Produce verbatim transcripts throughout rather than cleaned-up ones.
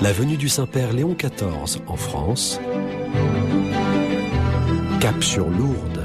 La venue du Saint-Père Léon quatorze en France. Cap sur Lourdes.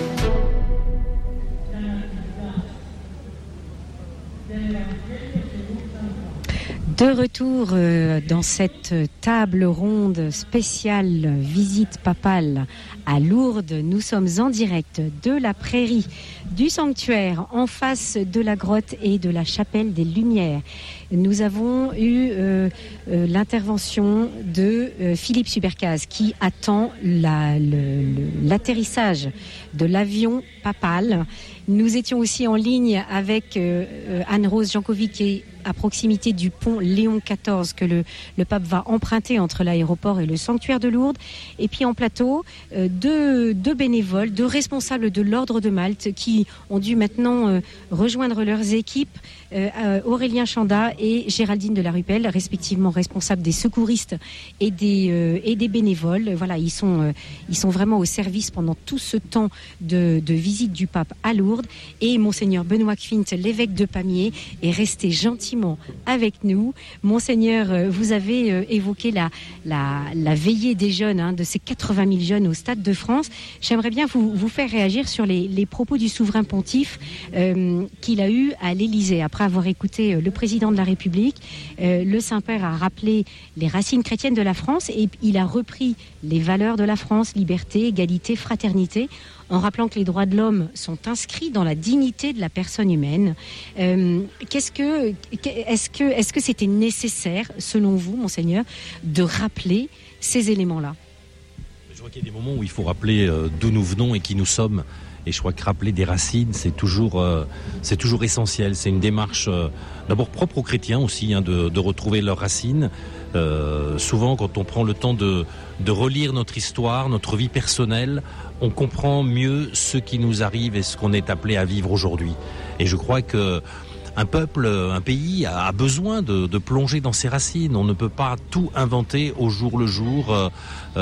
De retour euh, dans cette table ronde spéciale visite papale à Lourdes. Nous sommes en direct de la prairie du sanctuaire en face de la grotte et de la chapelle des Lumières. Nous avons eu euh, euh, l'intervention de euh, Philippe Subercase qui attend la, le, le, l'atterrissage de l'avion papal. Nous étions aussi en ligne avec euh, Anne-Rose Jankovic qui est à proximité du pont Léon quatorze que le, le pape va emprunter entre l'aéroport et le sanctuaire de Lourdes. Et puis en plateau, euh, deux, deux bénévoles, deux responsables de l'Ordre de Malte qui ont dû maintenant euh, rejoindre leurs équipes, euh, Aurélien Chanda et Géraldine de la Rupelle, respectivement responsables des secouristes et des, euh, et des bénévoles. Voilà, ils sont, euh, ils sont vraiment au service pendant tout ce temps de, de visite du pape à Lourdes. Et Monseigneur Benoît Quint, l'évêque de Pamiers, est resté gentiment avec nous. Monseigneur, vous avez évoqué la, la, la veillée des jeunes, hein, de ces quatre-vingt mille jeunes au Stade de France. J'aimerais bien vous, vous faire réagir sur les, les propos du souverain pontife euh, qu'il a eu à l'Élysée. Après avoir écouté le président de la République, euh, le Saint-Père a rappelé les racines chrétiennes de la France et il a repris les valeurs de la France, liberté, égalité, fraternité, en rappelant que les droits de l'homme sont inscrits dans la dignité de la personne humaine. Euh, qu'est-ce que, est-ce que, est-ce que c'était nécessaire, selon vous, Monseigneur, de rappeler ces éléments-là ? Je crois qu'il y a des moments où il faut rappeler euh, d'où nous venons et qui nous sommes. Et je crois que rappeler des racines, c'est toujours, euh, c'est toujours essentiel. C'est une démarche euh, d'abord propre aux chrétiens aussi, hein, de, de retrouver leurs racines. Euh, souvent, quand on prend le temps de, de relire notre histoire, notre vie personnelle, on comprend mieux ce qui nous arrive et ce qu'on est appelé à vivre aujourd'hui. Et je crois que un peuple, un pays a besoin de, de plonger dans ses racines. On ne peut pas tout inventer au jour le jour, euh,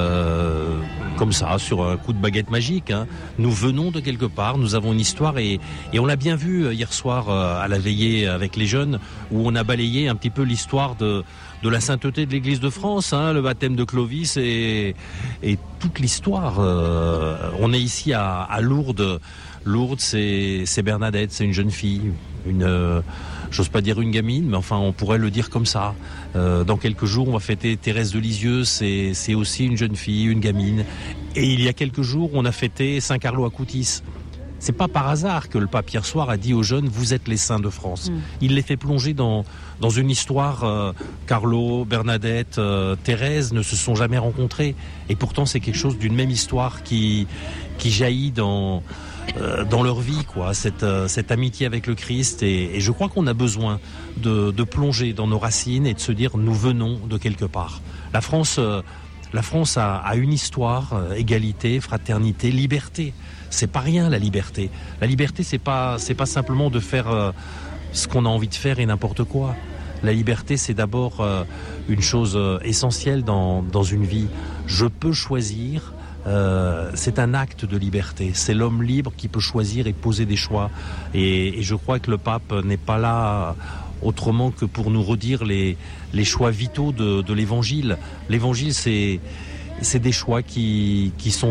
euh, comme ça, sur un coup de baguette magique. Hein. Nous venons de quelque part, nous avons une histoire et, et on l'a bien vu hier soir euh, à la veillée avec les jeunes, où on a balayé un petit peu l'histoire de, de la sainteté de l'Église de France, hein, le baptême de Clovis et, et toute l'histoire. Euh, on est ici à, à Lourdes. Lourdes, c'est, c'est Bernadette, c'est une jeune fille, une, euh, j'ose pas dire une gamine, mais enfin on pourrait le dire comme ça. Euh, dans quelques jours, on va fêter Thérèse de Lisieux, c'est, c'est aussi une jeune fille, une gamine. Et il y a quelques jours, on a fêté Saint Carlo Acutis. C'est pas par hasard que le pape hier soir a dit aux jeunes, vous êtes les saints de France. Mmh. Il les fait plonger dans, dans une histoire. Euh, Carlo, Bernadette, euh, Thérèse ne se sont jamais rencontrés. Et pourtant, c'est quelque chose d'une même histoire qui, qui jaillit dans... dans leur vie, quoi, cette, cette amitié avec le Christ. Et, et je crois qu'on a besoin de, de plonger dans nos racines et de se dire nous venons de quelque part. La France, la France a, a une histoire, égalité, fraternité, liberté. C'est pas rien, la liberté. La liberté, c'est pas, c'est pas simplement de faire euh, ce qu'on a envie de faire et n'importe quoi. La liberté, c'est d'abord euh, une chose euh, essentielle dans, dans une vie. Je peux choisir. Euh, c'est un acte de liberté. C'est l'homme libre qui peut choisir et poser des choix. Et, et je crois que le pape n'est pas là autrement que pour nous redire les, les choix vitaux de, de l'évangile. L'évangile, c'est, c'est des choix qui, qui, sont,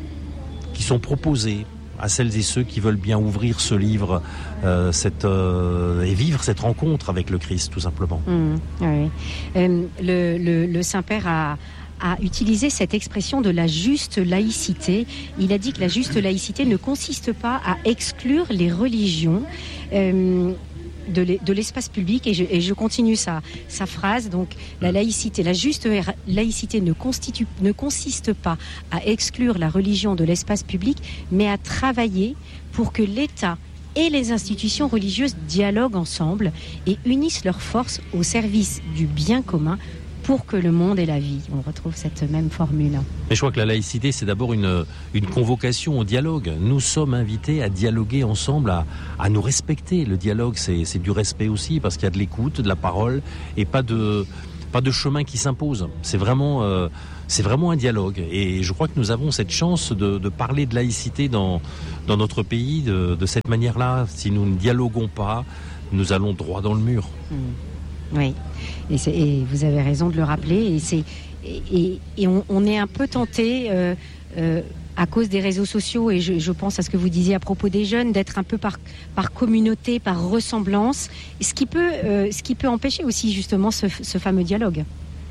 qui sont proposés à celles et ceux qui veulent bien ouvrir ce livre euh, cette, euh, et vivre cette rencontre avec le Christ, tout simplement. Mmh, oui. euh, le, le, le Saint-Père a... a utilisé cette expression de la juste laïcité. Il a dit que la juste laïcité ne consiste pas à exclure les religions euh, de, l'e- de l'espace public. Et je, et je continue sa, sa phrase. Donc, la laïcité, la juste laïcité ne, constitue, ne consiste pas à exclure la religion de l'espace public, mais à travailler pour que l'État et les institutions religieuses dialoguent ensemble et unissent leurs forces au service du bien commun pour que le monde ait la vie. On retrouve cette même formule. Mais je crois que la laïcité, c'est d'abord une, une convocation au dialogue. Nous sommes invités à dialoguer ensemble, à, à nous respecter. Le dialogue, c'est, c'est du respect aussi, parce qu'il y a de l'écoute, de la parole, et pas de, pas de chemin qui s'impose. C'est vraiment, euh, c'est vraiment un dialogue. Et je crois que nous avons cette chance de, de parler de laïcité dans, dans notre pays de, de cette manière-là. Si nous ne dialoguons pas, nous allons droit dans le mur. Mmh. Oui, et, c'est, et vous avez raison de le rappeler. Et, c'est, et, et on, on est un peu tenté, euh, euh, à cause des réseaux sociaux, et je, je pense à ce que vous disiez à propos des jeunes, d'être un peu par, par communauté, par ressemblance, ce qui peut, euh, ce qui peut empêcher aussi justement ce, ce fameux dialogue.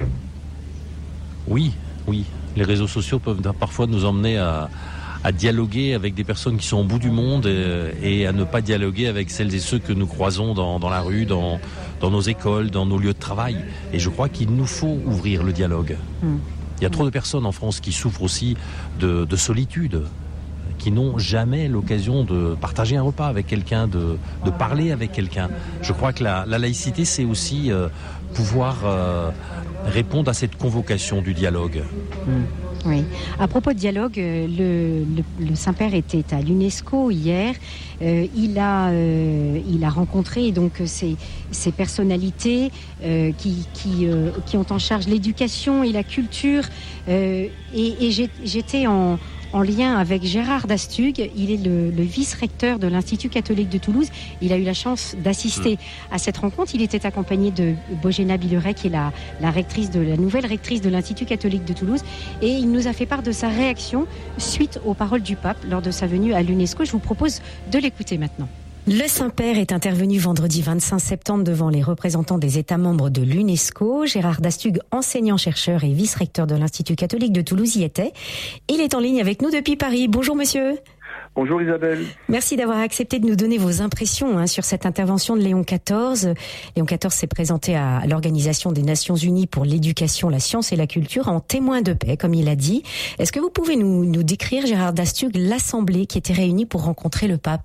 Oui, oui. Les réseaux sociaux peuvent parfois nous emmener à, à dialoguer avec des personnes qui sont au bout du monde et, et à ne pas dialoguer avec celles et ceux que nous croisons dans, dans la rue, dans, dans nos écoles, dans nos lieux de travail. Et je crois qu'il nous faut ouvrir le dialogue. Mmh. Il y a trop de personnes en France qui souffrent aussi de, de solitude, qui n'ont jamais l'occasion de partager un repas avec quelqu'un, de, de parler avec quelqu'un. Je crois que la, la laïcité, c'est aussi euh, pouvoir euh, répondre à cette convocation du dialogue. Mmh. Oui. À propos de dialogue, le, le, le Saint-Père était à l'UNESCO hier. Euh, il a, euh, il a rencontré donc ces, ces personnalités euh, qui, qui, euh, qui ont en charge l'éducation et la culture. Euh, et et j'ai, j'étais en, en lien avec Gérard Dastug. Il est le, le vice-recteur de l'Institut catholique de Toulouse. Il a eu la chance d'assister mmh. à cette rencontre. Il était accompagné de Bogena Billeret, qui est la, la rectrice de la nouvelle rectrice de l'Institut catholique de Toulouse. Et il nous a fait part de sa réaction suite aux paroles du pape lors de sa venue à l'UNESCO. Je vous propose de l'écouter maintenant. Le Saint-Père est intervenu vendredi vingt-cinq septembre devant les représentants des États membres de l'UNESCO. Gérard Dastug, enseignant-chercheur et vice-recteur de l'Institut catholique de Toulouse, y était. Il est en ligne avec nous depuis Paris. Bonjour monsieur. Bonjour Isabelle. Merci d'avoir accepté de nous donner vos impressions hein, sur cette intervention de Léon quatorze. Léon quatorze s'est présenté à l'Organisation des Nations Unies pour l'éducation, la science et la culture en témoin de paix, comme il a dit. Est-ce que vous pouvez nous, nous décrire, Gérard Dastug, l'assemblée qui était réunie pour rencontrer le pape ?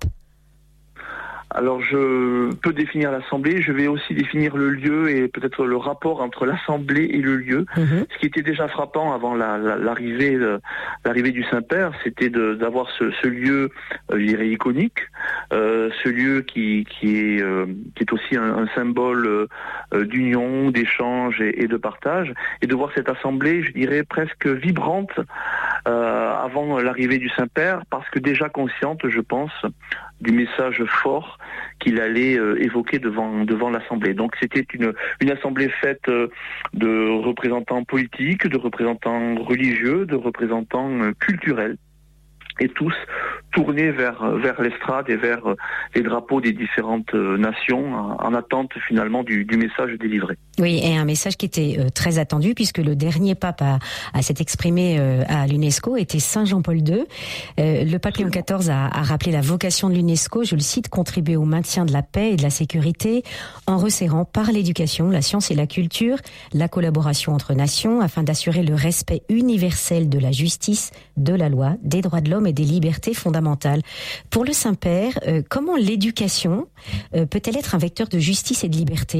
Alors je peux définir l'Assemblée, je vais aussi définir le lieu et peut-être le rapport entre l'Assemblée et le lieu. Mmh. Ce qui était déjà frappant avant la, la, l'arrivée, l'arrivée du Saint-Père, c'était de, d'avoir ce, ce lieu, euh, je dirais, iconique, euh, ce lieu qui, qui, est, euh, qui est aussi un, un symbole euh, d'union, d'échange et, et de partage, et de voir cette Assemblée, je dirais, presque vibrante euh, avant l'arrivée du Saint-Père, parce que déjà consciente, je pense, du message fort qu'il allait euh, évoquer devant devant l'Assemblée. Donc c'était une une assemblée faite euh, de représentants politiques, de représentants religieux, de représentants euh, culturels, et tous tournés vers vers l'estrade et vers les drapeaux des différentes nations en, en attente finalement du, du message délivré. Oui, et un message qui était euh, très attendu puisque le dernier pape à, à s'être exprimé euh, à l'UNESCO était Saint Jean-Paul deux. Euh, le pape Léon quatorze a, a rappelé la vocation de l'UNESCO, je le cite, contribuer au maintien de la paix et de la sécurité en resserrant par l'éducation, la science et la culture, la collaboration entre nations afin d'assurer le respect universel de la justice, de la loi, des droits de l'homme et des libertés fondamentales. Pour le Saint-Père, euh, comment l'éducation euh, peut-elle être un vecteur de justice et de liberté ?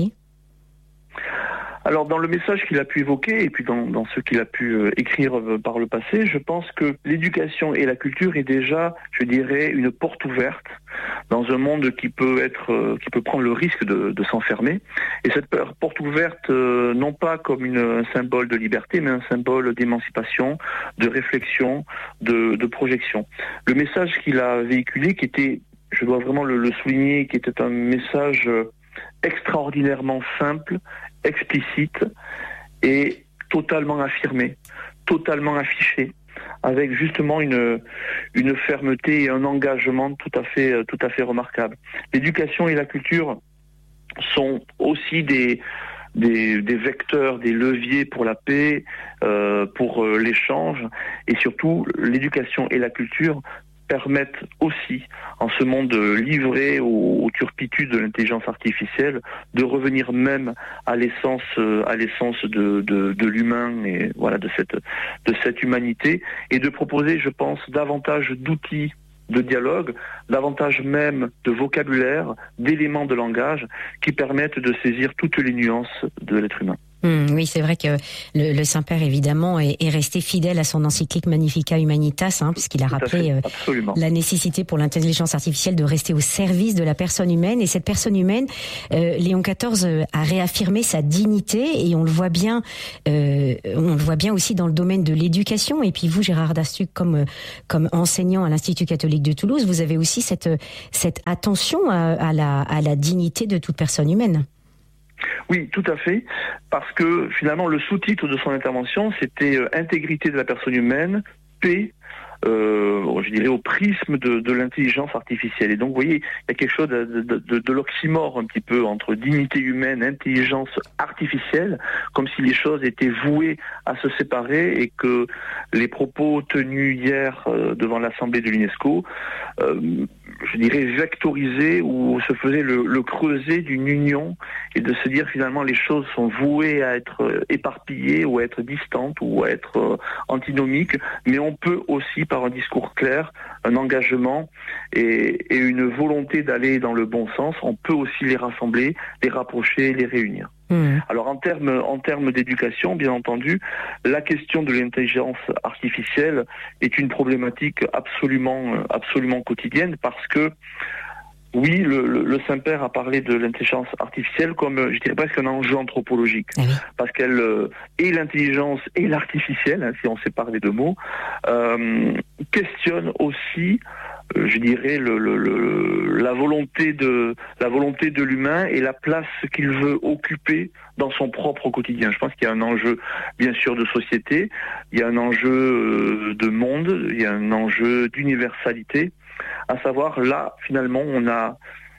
Alors dans le message qu'il a pu évoquer et puis dans, dans ce qu'il a pu euh, écrire euh, par le passé, je pense que l'éducation et la culture est déjà, je dirais, une porte ouverte dans un monde qui peut être, euh, qui peut prendre le risque de, de s'enfermer. Et cette porte ouverte, euh, non pas comme une, un symbole de liberté, mais un symbole d'émancipation, de réflexion, de, de projection. Le message qu'il a véhiculé, qui était, je dois vraiment le, le souligner, qui était un message euh, extraordinairement simple, explicite et totalement affirmé, totalement affiché, avec justement une une fermeté et un engagement tout à fait tout à fait remarquable. L'éducation et la culture sont aussi des des, des vecteurs, des leviers pour la paix, euh, pour euh, l'échange, et surtout l'éducation et la culture permettent aussi, en ce monde livré aux, aux turpitudes de l'intelligence artificielle, de revenir même à l'essence, à l'essence de, de, de l'humain et voilà de cette, de cette humanité, et de proposer, je pense, davantage d'outils de dialogue, davantage même de vocabulaire, d'éléments de langage qui permettent de saisir toutes les nuances de l'être humain. Mmh, oui, c'est vrai que le, le Saint-Père, évidemment, est, est resté fidèle à son encyclique Magnificat Humanitas, hein, puisqu'il a rappelé euh, la nécessité pour l'intelligence artificielle de rester au service de la personne humaine. Et cette personne humaine, euh, Léon quatorze a réaffirmé sa dignité, et on le voit bien, euh, on le voit bien aussi dans le domaine de l'éducation. Et puis vous, Gérard Dastug, comme comme enseignant à l'Institut catholique de Toulouse, vous avez aussi cette cette attention à, à la à la dignité de toute personne humaine. Oui, tout à fait, parce que finalement le sous-titre de son intervention, c'était euh, intégrité de la personne humaine, paix, euh, je dirais au prisme de, de l'intelligence artificielle. Et donc vous voyez, il y a quelque chose de, de, de, de l'oxymore un petit peu entre dignité humaine, intelligence artificielle, comme si les choses étaient vouées à se séparer et que les propos tenus hier euh, devant l'Assemblée de l'UNESCO, euh, je dirais vectoriser ou se faisait le, le creuset d'une union et de se dire finalement les choses sont vouées à être éparpillées ou à être distantes ou à être euh, antinomiques, mais on peut aussi par un discours clair, un engagement et, et une volonté d'aller dans le bon sens, on peut aussi les rassembler, les rapprocher, les réunir. Mmh. Alors en termes en termes d'éducation, bien entendu, la question de l'intelligence artificielle est une problématique absolument absolument quotidienne parce que oui, le, le, le Saint-Père a parlé de l'intelligence artificielle comme, je dirais presque un enjeu anthropologique, mmh. parce qu'elle euh, et l'intelligence et l'artificiel, hein, si on sépare les deux mots, euh, questionne aussi, euh, je dirais, le, le, le, la volonté de la volonté de l'humain et la place qu'il veut occuper dans son propre quotidien. Je pense qu'il y a un enjeu, bien sûr, de société, il y a un enjeu de monde, il y a un enjeu d'universalité. À savoir, là, finalement, on a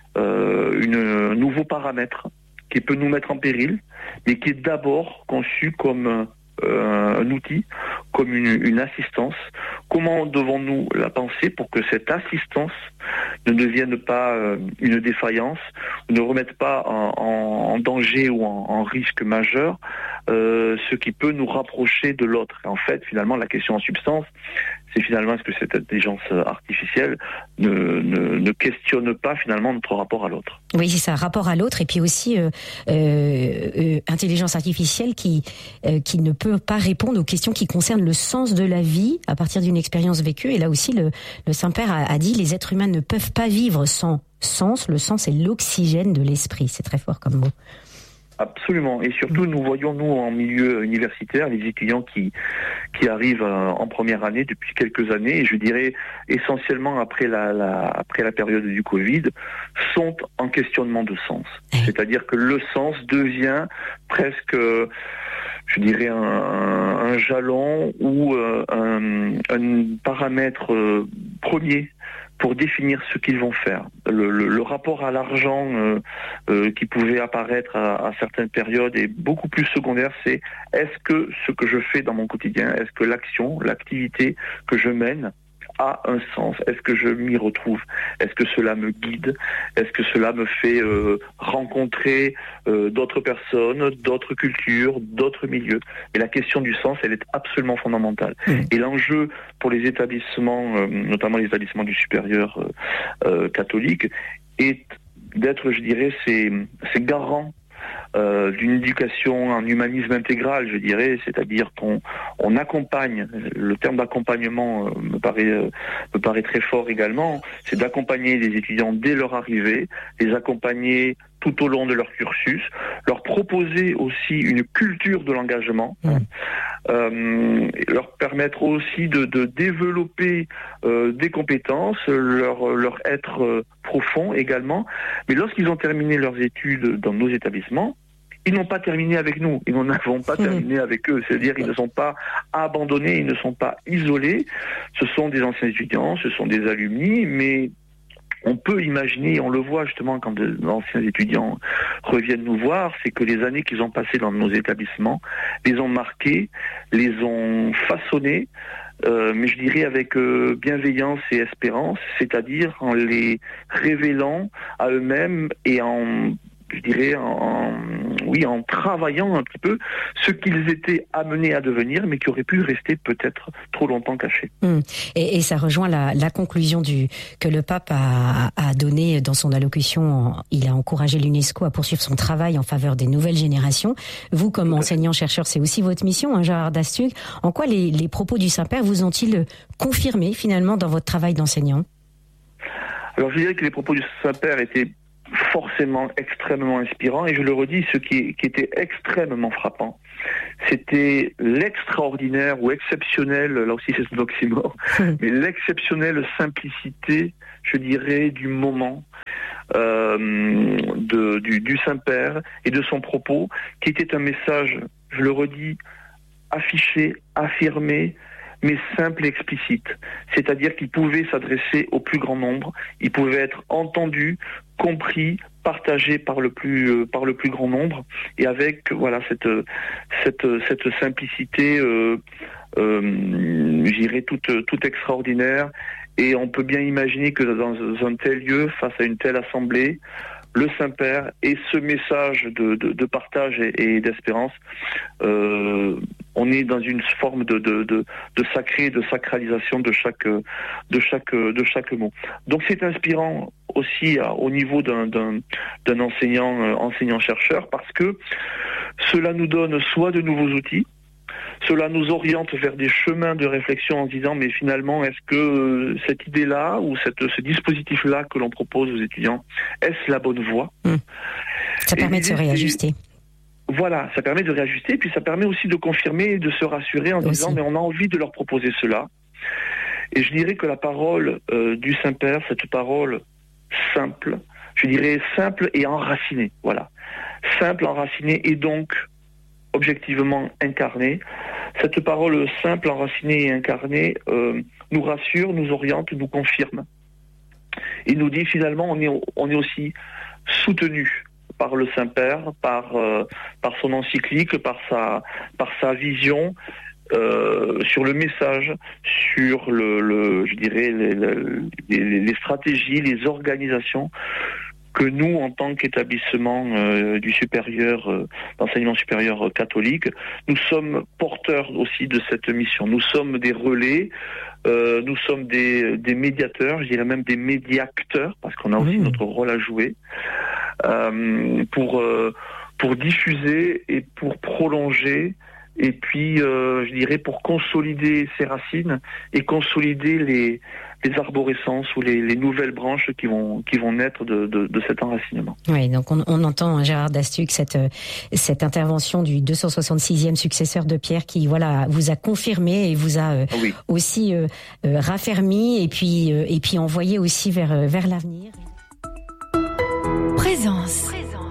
euh, une, un nouveau paramètre qui peut nous mettre en péril, mais qui est d'abord conçu comme euh, un outil, comme une, une assistance. Comment devons-nous la penser pour que cette assistance ne devienne pas euh, une défaillance, ne remette pas en, en, en danger ou en, en risque majeur euh, ce qui peut nous rapprocher de l'autre. Et en fait, finalement, la question en substance, c'est finalement est-ce que cette intelligence artificielle ne, ne, ne questionne pas finalement notre rapport à l'autre. Oui, c'est ça, rapport à l'autre, et puis aussi euh, euh, euh, intelligence artificielle qui euh, qui ne peut pas répondre aux questions qui concernent le sens de la vie à partir d'une expérience vécue. Et là aussi, le, le Saint-Père a, a dit les êtres humains ne peuvent pas vivre sans sens. Le sens est l'oxygène de l'esprit. C'est très fort comme mot. Absolument. Et surtout, nous voyons, nous, en milieu universitaire, les étudiants qui qui arrivent en première année depuis quelques années, et je dirais essentiellement après la, la après la période du Covid, sont en questionnement de sens. C'est-à-dire que le sens devient presque, je dirais, un, un jalon ou un, un paramètre premier pour définir ce qu'ils vont faire. Le, le, le rapport à l'argent euh, euh, qui pouvait apparaître à, à certaines périodes est beaucoup plus secondaire. C'est est-ce que ce que je fais dans mon quotidien, est-ce que l'action, l'activité que je mène a un sens? Est-ce que je m'y retrouve? Est-ce que cela me guide? Est-ce que cela me fait euh, rencontrer euh, d'autres personnes, d'autres cultures, d'autres milieux? Et la question du sens, elle est absolument fondamentale. Mmh. Et l'enjeu pour les établissements, euh, notamment les établissements du supérieur euh, euh, catholique, est d'être, je dirais, ces, ces garants Euh, d'une éducation en humanisme intégral, je dirais, c'est-à-dire qu'on on accompagne, le terme d'accompagnement euh, me paraît euh, me paraît très fort également, c'est d'accompagner les étudiants dès leur arrivée, les accompagner tout au long de leur cursus, leur proposer aussi une culture de l'engagement, mmh. euh, leur permettre aussi de, de développer euh, des compétences, leur, leur être euh, profond également, mais lorsqu'ils ont terminé leurs études dans nos établissements, ils n'ont pas terminé avec nous, ils n'ont pas terminé avec eux, c'est-à-dire ils ne sont pas abandonnés, ils ne sont pas isolés, ce sont des anciens étudiants, ce sont des alumni, mais on peut imaginer, on le voit justement quand de anciens étudiants reviennent nous voir, c'est que les années qu'ils ont passées dans nos établissements les ont marqués, les ont façonnés, euh, mais je dirais avec euh, bienveillance et espérance, c'est-à-dire en les révélant à eux-mêmes et en, je dirais, en, oui, en travaillant un petit peu ce qu'ils étaient amenés à devenir, mais qui auraient pu rester peut-être trop longtemps cachés. Mmh. Et, et ça rejoint la, la conclusion du, que le pape a, a donnée dans son allocution. Il a encouragé l'UNESCO à poursuivre son travail en faveur des nouvelles générations. Vous, comme enseignant-chercheur, c'est aussi votre mission, hein, Gérard Dastug. En quoi les, les propos du Saint-Père vous ont-ils confirmé finalement dans votre travail d'enseignant? Alors je dirais que les propos du Saint-Père étaient forcément extrêmement inspirant, et je le redis, ce qui, qui était extrêmement frappant, c'était l'extraordinaire ou exceptionnel, là aussi c'est un oxymore, mais l'exceptionnelle simplicité je dirais, du moment euh, de, du, du Saint-Père et de son propos, qui était un message, je le redis, affiché, affirmé, mais simple et explicite. C'est-à-dire qu'il pouvait s'adresser au plus grand nombre, il pouvait être entendu, compris, partagé par le plus euh, par le plus grand nombre, et avec voilà cette cette cette simplicité, euh, euh, je dirais toute toute extraordinaire. Et on peut bien imaginer que dans un tel lieu, face à une telle assemblée, le Saint-Père et ce message de, de, de partage et, et d'espérance, euh, on est dans une forme de, de, de, de sacré, de sacralisation de chaque, de chaque, de chaque mot. Donc c'est inspirant aussi à, au niveau d'un, d'un, d'un enseignant, euh, enseignant-chercheur, parce que cela nous donne soit de nouveaux outils, cela nous oriente vers des chemins de réflexion en se disant mais finalement est-ce que cette idée-là ou cette, ce dispositif-là que l'on propose aux étudiants, est-ce la bonne voie ? mmh. Ça permet et de se réajuster. Voilà, ça permet de réajuster, puis ça permet aussi de confirmer et de se rassurer en aussi. disant mais on a envie de leur proposer cela. Et je dirais que la parole euh, du Saint-Père, cette parole simple, je dirais simple et enracinée, voilà. Simple, enracinée et donc objectivement incarnée. Cette parole simple, enracinée et incarnée euh, nous rassure, nous oriente, nous confirme. Et nous dit finalement on est, on est aussi soutenu par le Saint-Père, par, euh, par son encyclique, par sa, par sa vision euh, sur le message, sur le, le je dirais les, les, les stratégies, les organisations que nous, en tant qu'établissement euh, du supérieur, euh, d'enseignement supérieur catholique, nous sommes porteurs aussi de cette mission. Nous sommes des relais, euh, nous sommes des, des médiateurs, je dirais même des médiacteurs, parce qu'on a aussi mmh. notre rôle à jouer, euh, pour, euh, pour diffuser et pour prolonger, et puis, euh, je dirais, pour consolider ses racines et consolider les, les arborescences ou les, les nouvelles branches qui vont, qui vont naître de, de, de cet enracinement. Oui, donc on, on entend, Gérard Dastuc, cette, cette intervention du deux cent soixante-sixième successeur de Pierre qui, voilà, vous a confirmé et vous a euh, oui. aussi euh, euh, raffermi et puis, euh, et puis envoyé aussi vers, euh, vers l'avenir. Présence.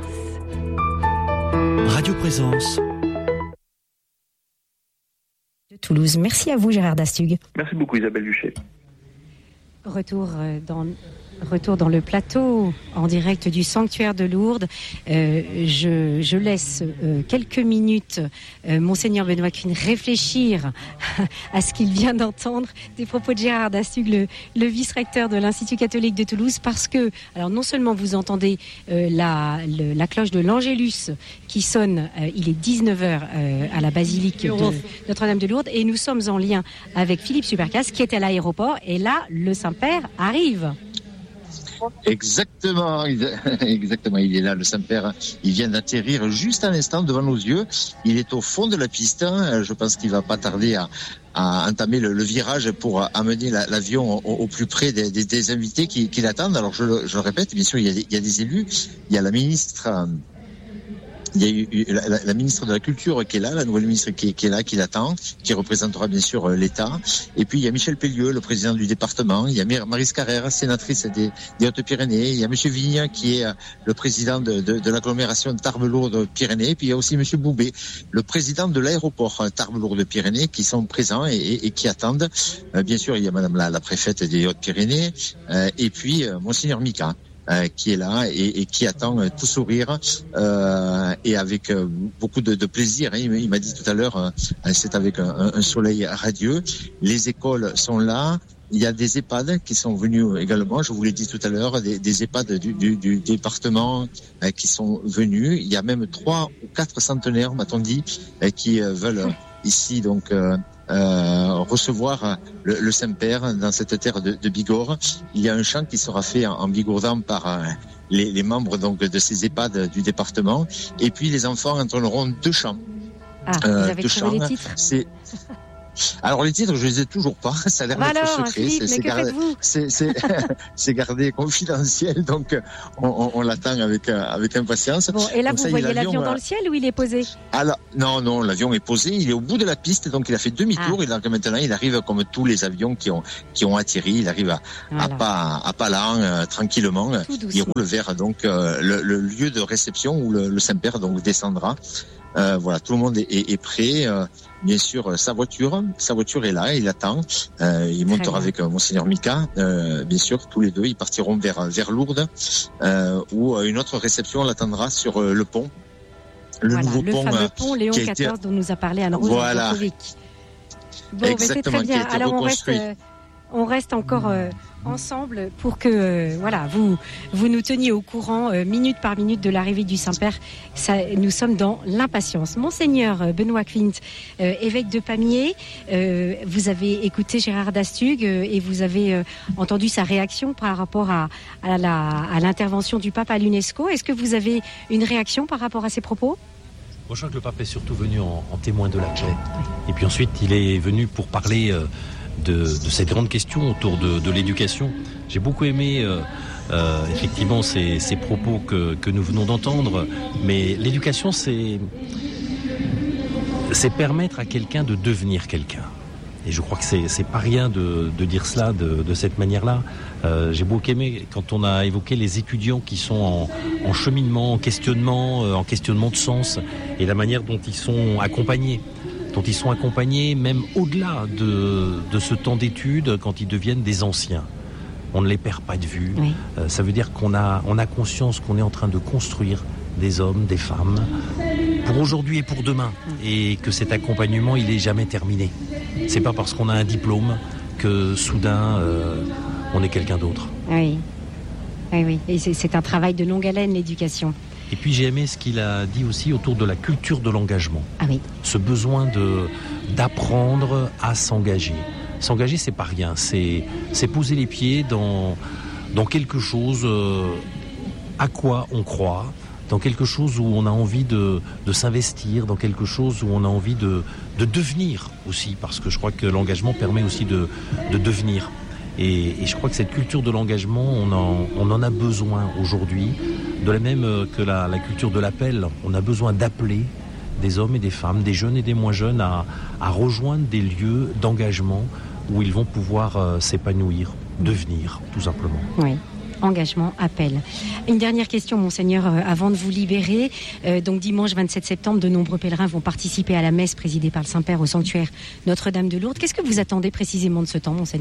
Radio Présence. Toulouse. Merci à vous, Gérard Dastuc. Merci beaucoup, Isabelle Duché. Retour dans, retour dans le plateau, en direct du sanctuaire de Lourdes. Euh, je, je laisse euh, quelques minutes euh, Monseigneur Benoît Cuine réfléchir à ce qu'il vient d'entendre des propos de Gérard Dastuc, le, le vice-recteur de l'Institut catholique de Toulouse, parce que, alors non seulement vous entendez euh, la, le, la cloche de l'Angélus qui sonne, euh, il est dix-neuf heures euh, à la basilique de Notre-Dame de Lourdes, et nous sommes en lien avec Philippe Supercas qui est à l'aéroport, et là, le Saint-Père arrive. Exactement, exactement. Il est là, le Saint-Père. Il vient d'atterrir juste à l'instant devant nos yeux. Il est au fond de la piste. Je pense qu'il va pas tarder à, à entamer le, le virage pour amener la, l'avion au, au plus près des, des, des invités qui, qui l'attendent. Alors je le, je le répète, bien sûr, il y a des, il y a des élus. Il y a la ministre. Il y a eu la, la, la ministre de la Culture qui est là, la nouvelle ministre qui, qui est là, qui l'attend, qui représentera bien sûr l'État. Et puis il y a Michel Pellieu, le président du département. Il y a Maryse Carrère, sénatrice des, des Hautes-Pyrénées. Il y a Monsieur Vigne, qui est le président de, de, de l'agglomération Tarbes-Lourdes-Pyrénées. Et puis il y a aussi Monsieur Boubet, le président de l'aéroport Tarbes-Lourdes-Pyrénées, qui sont présents et, et, et qui attendent. Euh, bien sûr, il y a Madame la, la préfète des Hautes-Pyrénées. Euh, et puis euh, Monseigneur Mika. Euh, qui est là et, et qui attend euh, tout sourire euh, et avec euh, beaucoup de, de plaisir. Hein. Il, il m'a dit tout à l'heure, euh, c'est avec un, un soleil radieux. Les écoles sont là. Il y a des EHPAD qui sont venus également. Je vous l'ai dit tout à l'heure, des, des EHPAD du, du, du département euh, qui sont venus. Il y a même trois ou quatre centenaires, m'a-t-on dit, euh, qui euh, veulent ici donc. Euh, Euh, recevoir le, le Saint-Père dans cette terre de, de Bigorre. Il y a un chant qui sera fait en, en bigourdan par euh, les, les membres donc de ces EHPAD du département. Et puis les enfants entonneront deux chants. Ah, euh, vous avez trouvé les titres ? C'est Alors les titres, je les ai toujours pas. Ça a l'air bah d'être alors, secret. Philippe, C'est, mais que gar... faites-vous c'est, c'est... c'est gardé confidentiel, donc on, on, on l'attend avec avec impatience. Bon, et là, donc, vous ça, voyez l'avion, l'avion dans euh... le ciel ou il est posé? Alors, non, non, l'avion est posé. Il est au bout de la piste, donc il a fait demi-tour. Ah. Et donc maintenant, il arrive comme tous les avions qui ont qui ont atterri. Il arrive à, voilà. à pas à pas lent, euh, tranquillement. Il roule vers donc euh, le, le lieu de réception où le, le Saint-Père donc descendra. Euh, voilà, tout le monde est, est, est prêt. Euh, bien sûr, sa voiture, sa voiture est là, il attend. Euh, il montera avec euh, Monseigneur Mika. Euh, bien sûr, tous les deux, ils partiront vers vers Lourdes, euh, où une autre réception l'attendra sur euh, le pont. Le voilà, nouveau le pont, fameux pont Léon quatorze été... dont nous a parlé Anne-Rose voilà. Jankovic. Bon, mais c'est très bien. Alors on reste, euh, on reste encore euh, ensemble pour que euh, voilà vous vous nous teniez au courant euh, minute par minute de l'arrivée du Saint-Père. Ça, nous sommes dans l'impatience. Monseigneur Benoît Quint, euh, évêque de Pamiers, euh, vous avez écouté Gérard Dastug euh, et vous avez euh, entendu sa réaction par rapport à, à, la, à l'intervention du pape à l'UNESCO. Est-ce que vous avez une réaction par rapport à ces propos ? Moi, je crois que le pape est surtout venu en, en témoin de la clé. Et puis ensuite, il est venu pour parler euh, de, de cette grande question autour de, de l'éducation. J'ai beaucoup aimé euh, euh, effectivement ces, ces propos que, que nous venons d'entendre. Mais l'éducation, c'est, c'est permettre à quelqu'un de devenir quelqu'un. Et je crois que c'est, c'est pas rien de, de dire cela de, de cette manière-là. Euh, j'ai beaucoup aimé quand on a évoqué les étudiants qui sont en, en cheminement, en questionnement, euh, en questionnement de sens, et la manière dont ils sont accompagnés, dont ils sont accompagnés même au-delà de, de ce temps d'études quand ils deviennent des anciens. On ne les perd pas de vue. Oui. Euh, ça veut dire qu'on a, on a conscience qu'on est en train de construire des hommes, des femmes, pour aujourd'hui et pour demain, et que cet accompagnement, il est jamais terminé. C'est pas parce qu'on a un diplôme que soudain euh, on est quelqu'un d'autre. Oui, oui, oui. Et c'est, c'est un travail de longue haleine, l'éducation. Et puis j'ai aimé ce qu'il a dit aussi autour de la culture de l'engagement. Ah oui. Ce besoin de d'apprendre à s'engager. S'engager, c'est pas rien. C'est c'est poser les pieds dans dans quelque chose euh, à quoi on croit. Dans quelque chose où on a envie de, de s'investir, dans quelque chose où on a envie de, de devenir aussi, parce que je crois que l'engagement permet aussi de, de devenir. Et, et je crois que cette culture de l'engagement, on en, on en a besoin aujourd'hui, de la même que la, la culture de l'appel. On a besoin d'appeler des hommes et des femmes, des jeunes et des moins jeunes, à, à rejoindre des lieux d'engagement où ils vont pouvoir euh, s'épanouir, devenir, tout simplement. Oui. Engagement, appel. Une dernière question, Monseigneur, euh, avant de vous libérer. Euh, donc dimanche vingt-sept septembre, de nombreux pèlerins vont participer à la messe présidée par le Saint-Père au sanctuaire Notre-Dame de Lourdes. Qu'est-ce que vous attendez précisément de ce temps, Monseigneur ?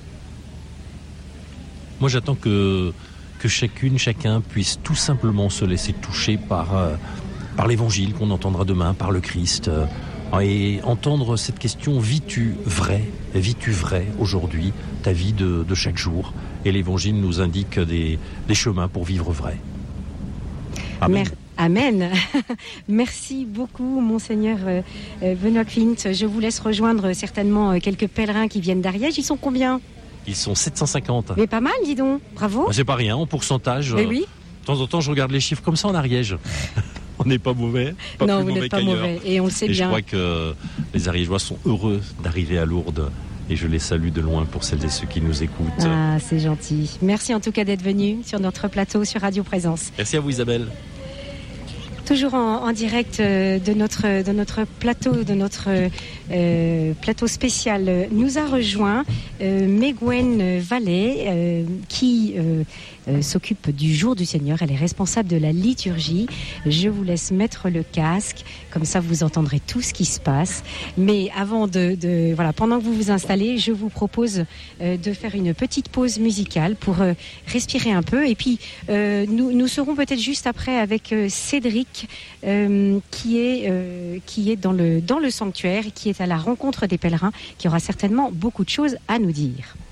Moi, j'attends que, que chacune, chacun puisse tout simplement se laisser toucher par, euh, par l'évangile qu'on entendra demain, par le Christ, euh, et entendre cette question, vis-tu vrai, vis-tu vrai aujourd'hui, ta vie de, de chaque jour ? Et l'évangile nous indique des, des chemins pour vivre vrai. Amen. Mer- Amen. Merci beaucoup, Monseigneur euh, Benoît Quint. Je vous laisse rejoindre certainement quelques pèlerins qui viennent d'Ariège. Ils sont combien ? Ils sont sept cent cinquante. Mais pas mal, dis donc. Bravo. Ben, c'est pas rien, en pourcentage. Mais oui. De temps en temps, je regarde les chiffres comme ça en Ariège. On n'est pas mauvais. Pas non, plus vous mauvais n'êtes pas qu'ailleurs. mauvais. Et on le sait et bien. Je crois que les Ariégeois sont heureux d'arriver à Lourdes. Et je les salue de loin pour celles et ceux qui nous écoutent. Ah, c'est gentil. Merci en tout cas d'être venu sur notre plateau sur Radio Présence. Merci à vous, Isabelle. Toujours en, en direct de notre, de notre plateau, de notre euh, plateau spécial, nous a rejoint euh, Méguen Vallée euh, qui euh, euh, s'occupe du jour du Seigneur. Elle est responsable de la liturgie. Je vous laisse mettre le casque, comme ça vous entendrez tout ce qui se passe. Mais avant de, de voilà, pendant que vous vous installez, je vous propose euh, de faire une petite pause musicale pour euh, respirer un peu. Et puis euh, nous, nous serons peut-être juste après avec euh, Cédric. Euh, qui est euh, qui est dans le dans le sanctuaire et qui est à la rencontre des pèlerins, qui aura certainement beaucoup de choses à nous dire.